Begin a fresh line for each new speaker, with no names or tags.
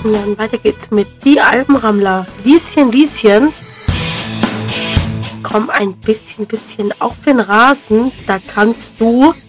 Ja, und weiter geht's mit Die Alpenrammler. Lieschen, komm ein bisschen auf den Rasen. Da kannst du